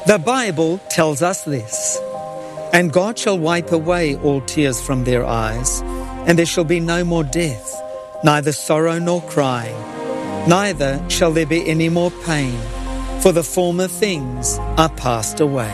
The Bible tells us this: "And God shall wipe away all tears from their eyes, and there shall be no more death, neither sorrow nor crying, neither shall there be any more pain, for the former things are passed away."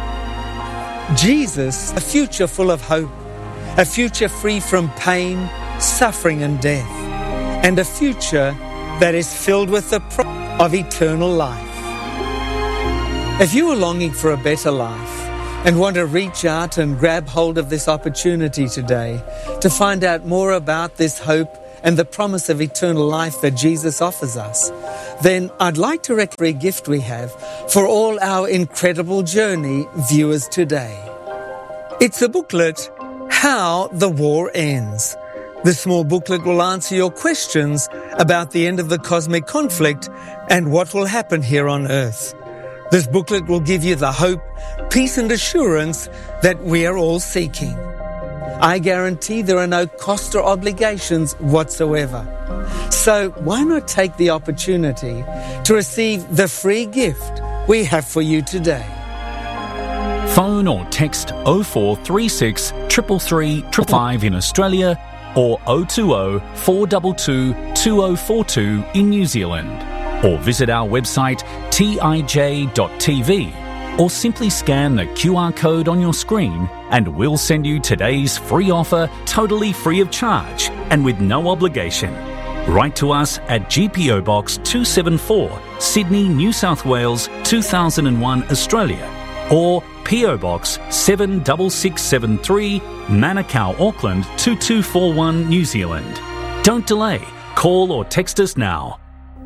Jesus, a future full of hope, a future free from pain, suffering and death, and a future that is filled with the promise of eternal life. If you are longing for a better life and want to reach out and grab hold of this opportunity today to find out more about this hope and the promise of eternal life that Jesus offers us, then I'd like to recommend a gift we have for all our Incredible Journey viewers today. It's a booklet, How the War Ends. The small booklet will answer your questions about the end of the cosmic conflict and what will happen here on Earth. This booklet will give you the hope, peace and assurance that we are all seeking. I guarantee there are no cost or obligations whatsoever. So why not take the opportunity to receive the free gift we have for you today? Phone or text 0436 333 555 in Australia or 020 422 2042 in New Zealand. Or visit our website tij.tv, or simply scan the QR code on your screen and we'll send you today's free offer totally free of charge and with no obligation. Write to us at GPO Box 274, Sydney, New South Wales 2001, Australia, or PO Box 76673, Manukau, Auckland 2241, New Zealand. Don't delay. Call or text us now.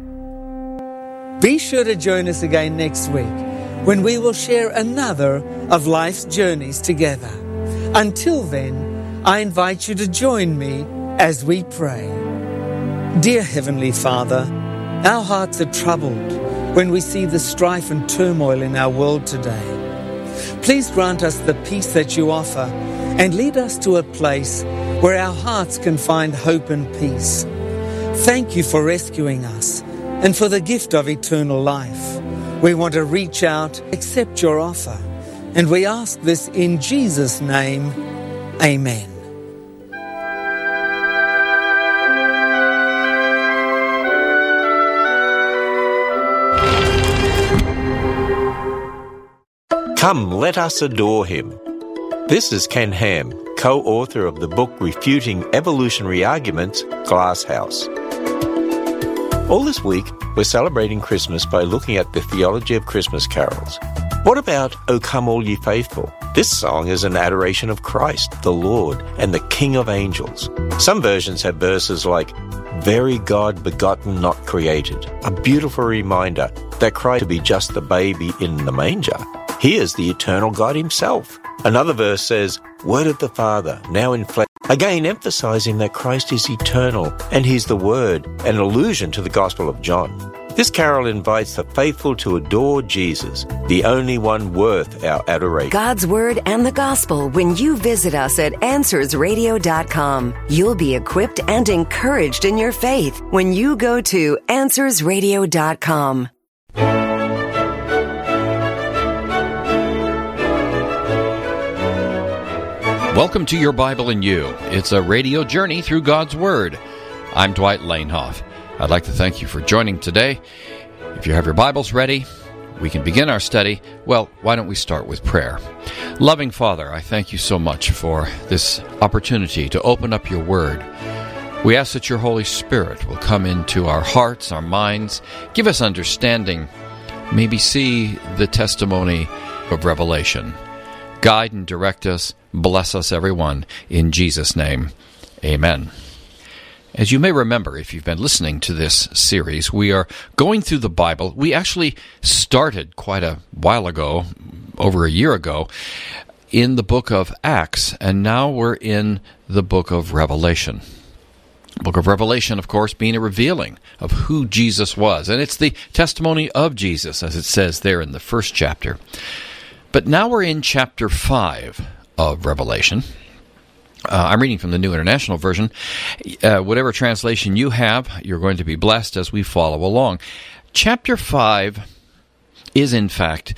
Be sure to join us again next week when we will share another of life's journeys together. Until then, I invite you to join me as we pray. Dear Heavenly Father, our hearts are troubled when we see the strife and turmoil in our world today. Please grant us the peace that you offer and lead us to a place where our hearts can find hope and peace. Thank you for rescuing us and for the gift of eternal life. We want to reach out, accept your offer, and we ask this in Jesus' name. Amen. Come, let us adore him. This is Ken Ham, co-author of the book Refuting Evolutionary Arguments, Glass House. All this week, we're celebrating Christmas by looking at the theology of Christmas carols. What about O Come All Ye Faithful? This song is an adoration of Christ, the Lord, and the King of Angels. Some versions have verses like, "Very God begotten, not created," a beautiful reminder that Christ to be just the baby in the manger. He is the eternal God himself. Another verse says, "Word of the Father, now in flesh," again emphasizing that Christ is eternal and he's the Word, an allusion to the Gospel of John. This carol invites the faithful to adore Jesus, the only one worth our adoration. God's Word and the Gospel when you visit us at AnswersRadio.com. You'll be equipped and encouraged in your faith when you go to AnswersRadio.com. Welcome to Your Bible and You. It's a radio journey through God's Word. I'm Dwight Lanehoff. I'd like to thank you for joining today. If you have your Bibles ready, we can begin our study. Well, why don't we start with prayer? Loving Father, I thank you so much for this opportunity to open up your Word. We ask that your Holy Spirit will come into our hearts, our minds, give us understanding, maybe see the testimony of revelation. Guide and direct us. Bless us, everyone. In Jesus' name, amen. As you may remember, if you've been listening to this series, we are going through the Bible. We actually started quite a while ago, over a year ago, in the book of Acts, and now we're in the book of Revelation. Book of Revelation, of course, being a revealing of who Jesus was, and it's the testimony of Jesus, as it says there in the first chapter. But now we're in chapter 5 of Revelation. I'm reading from the New International Version. Whatever translation you have, you're going to be blessed as we follow along. Chapter 5 is, in fact,